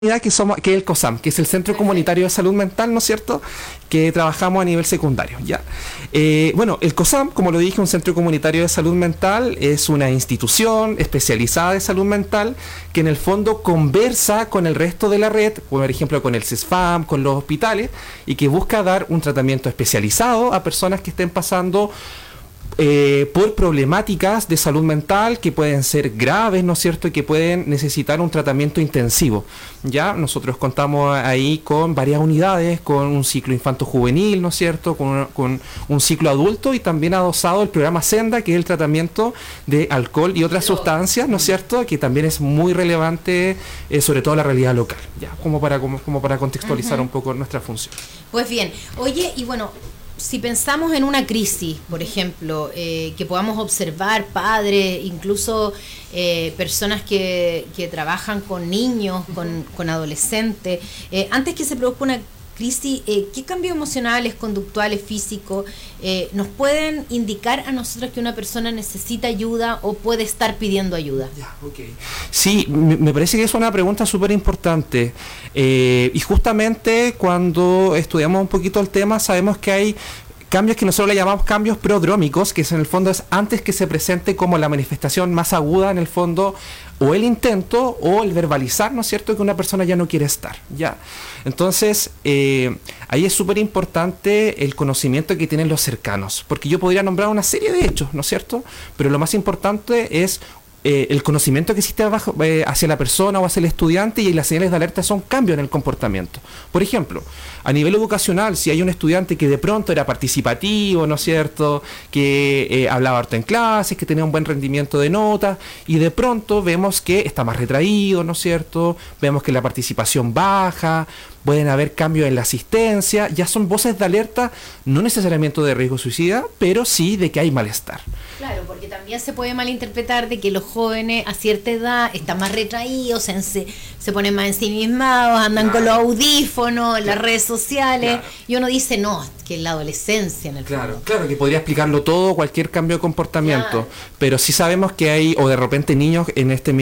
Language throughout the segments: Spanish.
que es el COSAM, que es el Centro Comunitario de Salud Mental, ¿no es cierto?, que trabajamos a nivel secundario, ¿ya? Bueno, el COSAM, como lo dije, un Centro Comunitario de Salud Mental, es una institución especializada de salud mental que en el fondo conversa con el resto de la red, por ejemplo, con el CESFAM, con los hospitales, y que busca dar un tratamiento especializado a personas que estén pasando por problemáticas de salud mental que pueden ser graves, ¿no es cierto?, y que pueden necesitar un tratamiento intensivo. Ya nosotros contamos ahí con varias unidades, con un ciclo infanto-juvenil, ¿no es cierto?, con un ciclo adulto, y también adosado el programa Senda, que es el tratamiento de alcohol y otras sustancias, ¿no es cierto?, que también es muy relevante, sobre todo en la realidad local, ya, como para contextualizar un poco nuestra función. Pues bien, oye, y bueno, si pensamos en una crisis, por ejemplo, que podamos observar padres, incluso personas que trabajan con niños, con adolescentes, antes que se produzca una crisis, ¿qué cambios emocionales, conductuales, físicos nos pueden indicar a nosotros que una persona necesita ayuda o puede estar pidiendo ayuda? Ya, okay. Sí, me parece que es una pregunta súper importante, y justamente cuando estudiamos un poquito el tema sabemos que hay cambios que nosotros le llamamos cambios prodrómicos, que en el fondo es antes que se presente como la manifestación más aguda, en el fondo, o el intento o el verbalizar, ¿no es cierto?, que una persona ya no quiere estar, ¿ya? Entonces, ahí es súper importante el conocimiento que tienen los cercanos, porque yo podría nombrar una serie de hechos, ¿no es cierto?, pero lo más importante es el conocimiento que existe hacia la persona o hacia el estudiante, y las señales de alerta son cambios en el comportamiento. Por ejemplo, a nivel educacional, si hay un estudiante que de pronto era participativo, ¿no es cierto?, que hablaba harto en clases, que tenía un buen rendimiento de notas, y de pronto vemos que está más retraído, ¿no es cierto?, vemos que la participación baja, pueden haber cambios en la asistencia, ya son voces de alerta, no necesariamente de riesgo suicida, pero sí de que hay malestar. Claro, porque también se puede malinterpretar de que los jóvenes a cierta edad están más retraídos, se ponen más ensimismados, andan con los audífonos, en las redes sociales, y uno dice, no, que es la adolescencia en el fondo. Claro, que podría explicarlo todo, cualquier cambio de comportamiento, pero sí sabemos que hay, o de repente niños en esta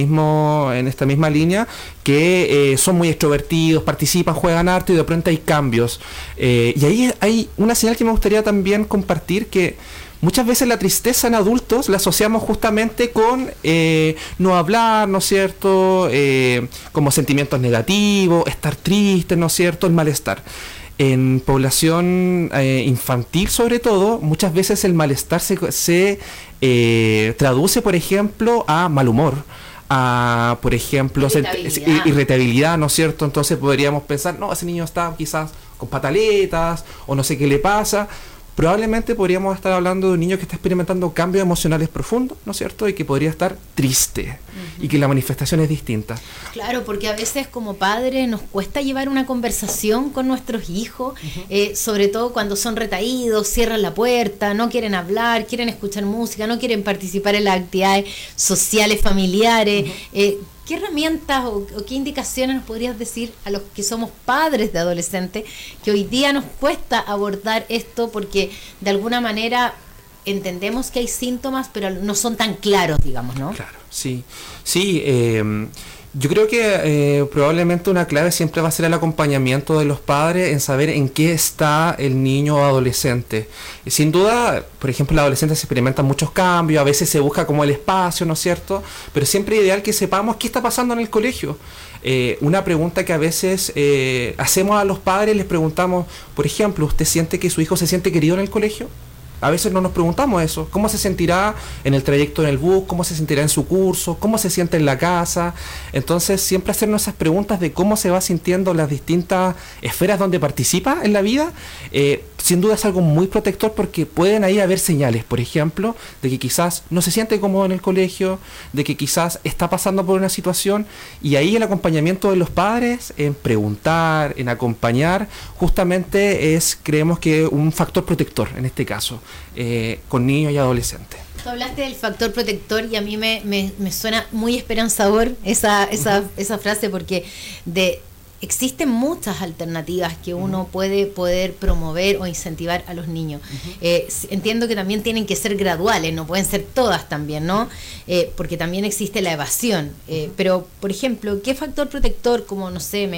misma línea, que son muy extrovertidos, participan, juegan harto, y de pronto hay cambios. Y ahí hay una señal que me gustaría también compartir, que muchas veces la tristeza en adultos la asociamos justamente con no hablar, ¿no es cierto?, como sentimientos negativos, estar triste, ¿no es cierto?, el malestar. En población infantil, sobre todo, muchas veces el malestar se traduce, por ejemplo, a mal humor, a, por ejemplo, irritabilidad, ¿no es cierto? Entonces podríamos pensar, no, ese niño está quizás con pataletas, o no sé qué le pasa. Probablemente podríamos estar hablando de un niño que está experimentando cambios emocionales profundos, ¿no es cierto?, y que podría estar triste, y que la manifestación es distinta. Claro, porque a veces como padres nos cuesta llevar una conversación con nuestros hijos, sobre todo cuando son retraídos, cierran la puerta, no quieren hablar, quieren escuchar música, no quieren participar en las actividades sociales, familiares. ¿Qué herramientas o qué indicaciones nos podrías decir a los que somos padres de adolescentes que hoy día nos cuesta abordar esto, porque de alguna manera entendemos que hay síntomas, pero no son tan claros, digamos, ¿no? Claro, sí. Yo creo que probablemente una clave siempre va a ser el acompañamiento de los padres en saber en qué está el niño o adolescente. Sin duda, por ejemplo, la adolescente se experimentan muchos cambios, a veces se busca como el espacio, ¿no es cierto?, pero siempre es ideal que sepamos qué está pasando en el colegio. Una pregunta que a veces hacemos a los padres, les preguntamos, por ejemplo, ¿usted siente que su hijo se siente querido en el colegio? A veces no nos preguntamos eso. ¿Cómo se sentirá en el trayecto en el bus? ¿Cómo se sentirá en su curso? ¿Cómo se siente en la casa? Entonces, siempre hacernos esas preguntas de cómo se va sintiendo las distintas esferas donde participa en la vida, sin duda es algo muy protector, porque pueden ahí haber señales, por ejemplo, de que quizás no se siente cómodo en el colegio, de que quizás está pasando por una situación, y ahí el acompañamiento de los padres en preguntar, en acompañar, justamente creemos que un factor protector en este caso, con niños y adolescentes. Tú hablaste del factor protector, y a mí me suena muy esperanzador esa frase, porque existen muchas alternativas que uno puede poder promover o incentivar a los niños. Entiendo que también tienen que ser graduales, no pueden ser todas también, ¿no? Porque también existe la evasión. Pero, por ejemplo, ¿qué factor protector, como, no sé,